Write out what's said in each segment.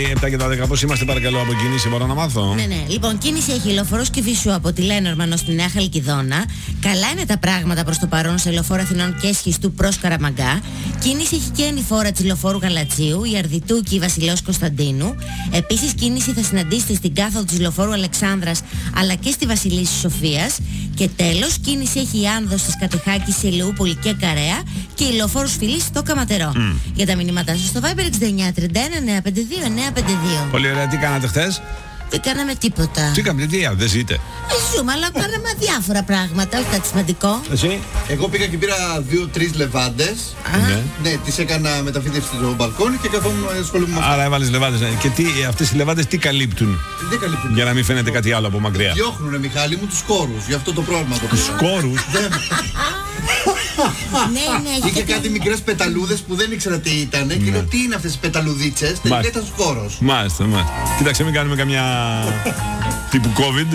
7 και 12, πώς είμαστε παρακαλώ από κίνηση, μπορώ να μάθω? Ναι. Λοιπόν, κίνηση έχει λεωφορός Κηφισού από τη Λένορμαν ως τη Νέα Χαλκιδόνα. Καλά είναι τα πράγματα προς το παρόν σε λεωφόρο Αθηνών και Σχιστού προς Καραμαγκά. Κίνηση έχει και ενηφόρα της λεωφόρου Γαλατσίου, η Αρδιτού και η Βασιλέως Κωνσταντίνου. Επίσης, κίνηση θα συναντήσετε στην κάθοδο της λεωφόρου Αλεξάνδρας αλλά και στη Βασιλίσσης Σοφίας. Και τέλος, κίνηση έχει η άνοδος της Κατεχάκης σε Ηλιούπολη και Καρέα και η λεωφόρος Φιλής στο Καματερό. Για τα μηνύματά σας στο Viber 6931 952 952. Πολύ ωραία, τι κάνατε χθες? Δεν κάναμε τίποτα. Τι κάνετε, δεν ζείτε? Ζούμε, αλλά κάναμε διάφορα πράγματα, όχι κάτι σημαντικό. Εσύ? Εγώ πήγα και πήρα 2-3 λεβάντες. Ναι, τις έκανα μεταφύτευση στο μπαλκόνι και καθόμουν ασχολούμαι με αυτό. Άρα έβαλες λεβάντες. Και αυτές οι λεβάντες τι καλύπτουν? Δεν καλύπτουν. Για να μην φαίνεται κάτι άλλο από μακριά. Διώχνουνε, Μιχάλη μου, τους κόρους. Γι' αυτό το πρόβλημα το Τους κόρους? Ναι, είχε κάτι μικρές πεταλούδες που δεν ήξερα τι ήταν. Και λέω τι είναι αυτές οι πεταλουδίτσες? Τελικά ήταν στους κόρους. Μάλιστα. Κοίταξε, μην κάνουμε καμιά τύπου COVID.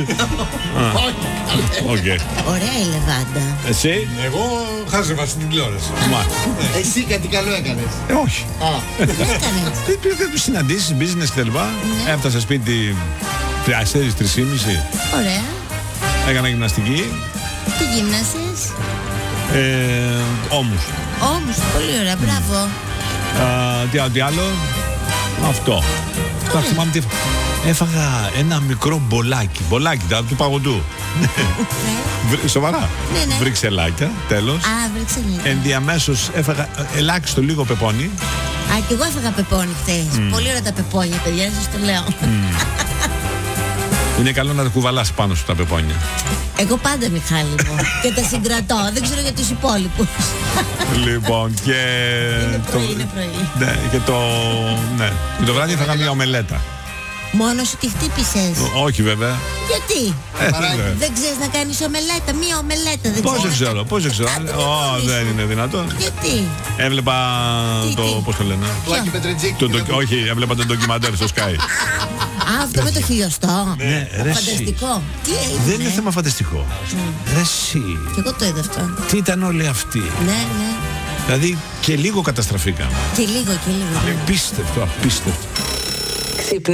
Ωραία η λεβάντα. Εσύ? Εγώ χάζευα στην τηλεόραση. Εσύ κάτι καλό έκανες? Όχι. Τι έκανες? Πήγα τους συναντήσεις, business κτλ. Έφτασα σπίτι 4-3:30. Ωραία. Έκανα γυμναστική. Τι γύμνασες? Όμως. Όμως, πολύ ωραία, μπράβο. Τι άλλο? Αυτό. Θα θυμάμαι τι. Έφαγα ένα μικρό μπολάκι του παγωτού. Σοβαρά. Ναι. Βρυξελάκια, τέλος. Βρυξελάκια. Ενδιαμέσως έφαγα ελάχιστο λίγο πεπόνι. Κι εγώ έφαγα πεπόνι χθες. Πολύ ωραία τα πεπόνια, παιδιά, σας το λέω. Είναι καλό να τα κουβαλάς πάνω σου τα πεπόνια. Εγώ πάντα, Μιχάλη μου. Και τα συγκρατώ. Δεν ξέρω για τους υπόλοιπους. Λοιπόν, και. Είναι πρωί. Ναι, και το βράδυ έφαγα μια ομελέτα. Μόνο σου τη χτύπησες? Όχι βέβαια. Γιατί? Δεν ξέρεις να κάνεις ομελέτα? Μία ομελέτα δεν ξέρεις? Πώς δεν ξέρω. Δεν είναι δυνατόν. Γιατί? Έβλεπα πώς το λένε? Πλάκι Πετρετζίκη. Όχι, έβλεπα το ντοκιμαντέρ στο Sky. Αυτό με το χιλιοστό. Ναι, ρε εσύ. Φανταστικό. Τι έγινε? Δεν είναι θέμα φανταστικό. Ρε εσύ. Και εγώ το είδα αυτό. Τι ήταν όλοι αυτοί? Ναι. Δηλαδή και λίγο καταστραφήκαμε. Και λίγο. Απίστευτο.